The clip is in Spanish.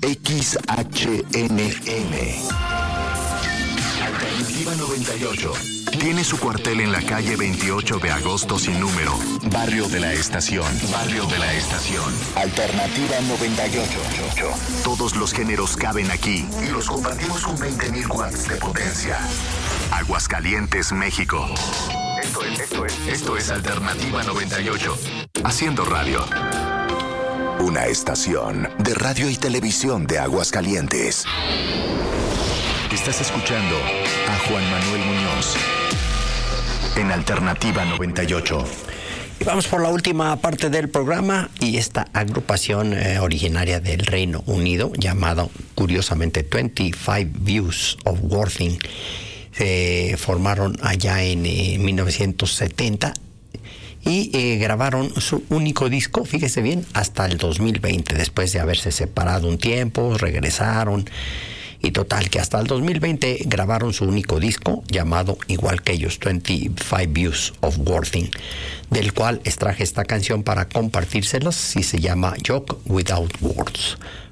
XHNM. Alternativa 98. Tiene su cuartel en la calle 28 de agosto sin número. Barrio de la Estación. Barrio de la Estación. Alternativa 98. Todos los géneros caben aquí y los compartimos con 20.000 watts de potencia. Aguascalientes, México. Esto es Alternativa 98. Haciendo radio. Una estación de radio y televisión de Aguascalientes. Estás escuchando a Juan Manuel Muñoz en Alternativa 98. Y vamos por la última parte del programa, y esta agrupación originaria del Reino Unido, llamado curiosamente 25 Views of Worthing, se formaron allá en 1970 y grabaron su único disco, fíjese bien, hasta el 2020, después de haberse separado un tiempo, regresaron. Y total, que hasta el 2020 grabaron su único disco, llamado igual que ellos, 25 Views of Worthing, del cual extraje esta canción para compartírselas, y se llama Joke Without Words.